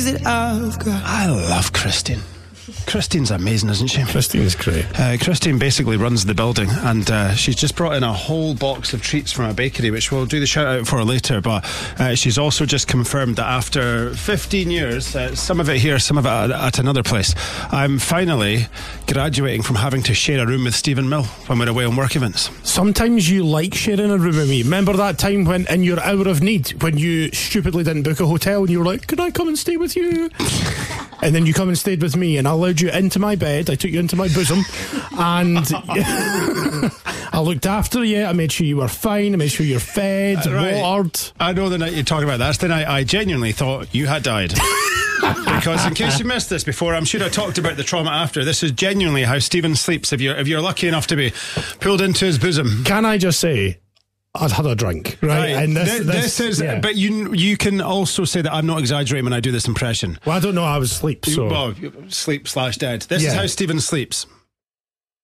I love Christine. Christine's amazing, isn't she? Christine's great. Christine basically runs the building, and she's just brought in a whole box of treats from a bakery, which we'll do the shout out for later. But she's also just confirmed that after 15 years, some of it here, some of it at another place, I'm finally graduating from having to share a room with Stephen Mill when we're away on work events. Sometimes you like sharing a room with me. Remember that time when, in your hour of need, when you stupidly didn't book a hotel and you were like, "Can I come and stay with you?" And then you come and stayed with me, and I allowed you into my bed. I took you into my bosom, and I looked after you. I made sure you were fine. I made sure you're fed, watered. I know the night you're talking about. That's the night I genuinely thought you had died. Because in case you missed this before, I'm sure I talked about the trauma after. This is genuinely how Stephen sleeps if you're lucky enough to be pulled into his bosom. Can I just say, I'd had a drink, right? And this is, yeah. But you can also say that I'm not exaggerating when I do this impression. Well, I don't know. I was asleep. So. Well, sleep/dead. This is how Stephen sleeps.